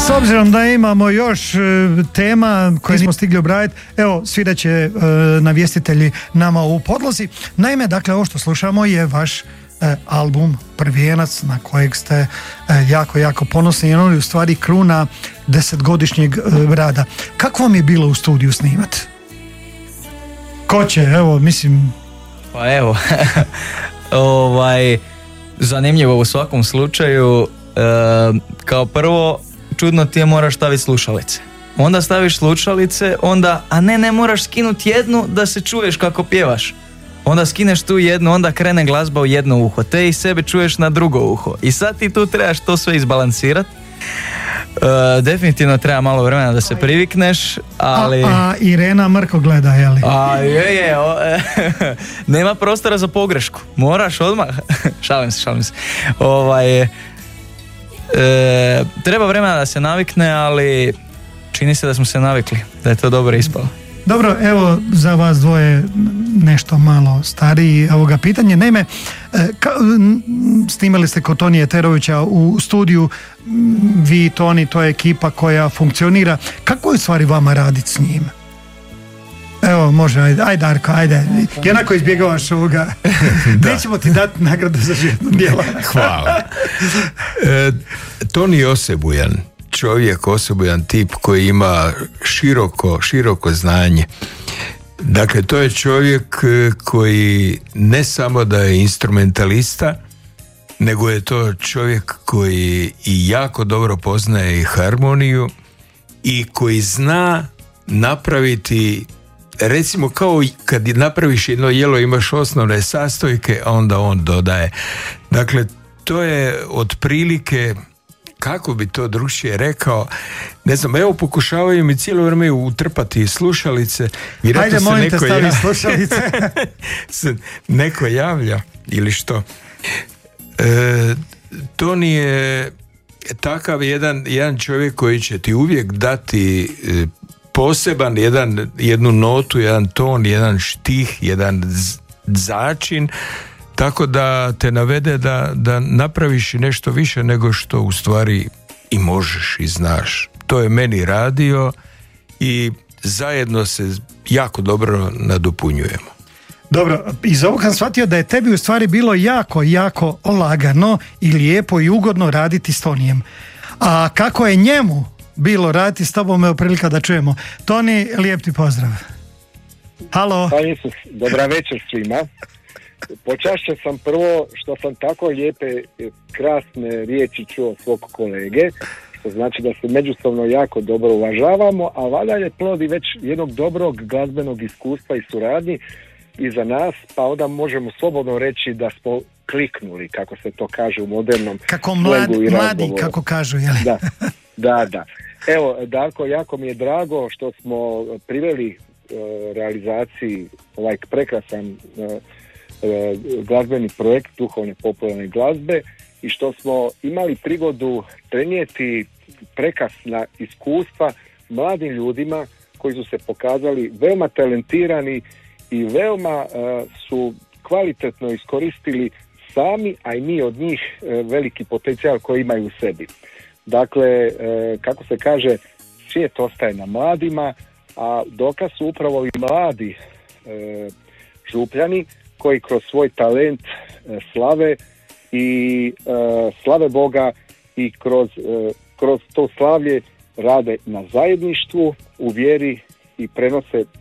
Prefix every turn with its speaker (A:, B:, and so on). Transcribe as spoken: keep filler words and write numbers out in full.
A: S obzirom da imamo još e, tema koje smo stigli obraditi, evo, svirat će e, navjestitelji nama u podlozi. Naime, dakle, ovo što slušamo je vaš e, album Prvijenac, na kojeg ste e, jako, jako ponosni i on je u stvari kruna desetgodišnjeg e, rada. Kako vam je bilo u studiju snimati? Ko će, evo, mislim...
B: Pa evo, ovaj, zanimljivo u svakom slučaju. E, kao prvo, čudno ti je moraš staviti slušalice. Onda staviš slušalice, onda, a ne, ne moraš skinuti jednu da se čuješ kako pjevaš. Onda skineš tu jednu, onda krene glazba u jedno uho, te i sebe čuješ na drugo uho. I sad ti tu trebaš to sve izbalansirati. E, definitivno treba malo vremena da se privikneš, ali...
A: A, a Irena mrko gleda, jeli?
B: A je, je, o, e, nema prostora za pogrešku. Moraš odmah... šalim se, šalim se. Ovaj... E, treba vremena da se navikne, ali čini se da smo se navikli, da je to dobro ispalo.
A: Dobro, evo za vas dvoje nešto malo stariji ovoga pitanje. Naime, ka, snimali ste kod Tonije Terovića u studiju, vi, Toni, to je ekipa koja funkcionira. Kako je u stvari vama raditi s njim? Evo, može, ajde, ajde Darko, ajde. Jednako izbjegavaš ovoga. Nećemo ti dati nagradu za životno djelo.
C: Hvala. E, Toni je osebujan čovjek, osebujan tip koji ima široko, široko znanje. Dakle, to je čovjek koji ne samo da je instrumentalista, nego je to čovjek koji i jako dobro poznaje i harmoniju i koji zna napraviti, recimo kao kad napraviš jedno jelo, imaš osnovne sastojke, a onda on dodaje. Dakle, to je otprilike, kako bi to drugčije rekao, ne znam, evo pokušavaju mi cijelo vrijeme utrpati slušalice.
A: Ajde, molim te, stavi slušalice.
C: se neko javlja ili što. E, Toni je takav jedan, jedan čovjek koji će ti uvijek dati e, poseban jedan, jednu notu, jedan ton, jedan štih, jedan z, začin, tako da te navede da, da napraviš nešto više nego što u stvari i možeš i znaš. To je meni radio i zajedno se jako dobro nadopunjujemo.
A: Dobro, iz ovog sam shvatio da je tebi u stvari bilo jako, jako lagano i lijepo i ugodno raditi s Tonijem. A kako je njemu bilo raditi s tobom, evo prilika da čujemo. Toni, lijep ti pozdrav. Halo.
D: Pa Isus, dobra večer svima. Počašćen sam prvo što sam tako lijepe, krasne riječi čuo svog kolege, što znači da se međusobno jako dobro uvažavamo, a valjda je plod i već jednog dobrog glazbenog iskustva i suradnji iza nas, pa onda možemo slobodno reći da smo kliknuli, kako se to kaže u modernom
A: kako mlad,
D: i
A: mladi, kako kažu, jel?
D: Da, da, da. Evo, Darko, jako mi je drago što smo priveli uh, realizaciji ovaj prekrasan uh, uh, glazbeni projekt duhovne popularne glazbe i što smo imali prigodu prenijeti prekrasna iskustva mladim ljudima koji su se pokazali veoma talentirani i veoma uh, su kvalitetno iskoristili sami, a i mi od njih uh, veliki potencijal koji imaju u sebi. Dakle, uh, kako se kaže, svijet ostaje na mladima, a dokaz su upravo i mladi uh, župljani koji kroz svoj talent uh, slave i uh, slave Boga i kroz, uh, kroz to slavlje rade na zajedništvu, u vjeri i prenose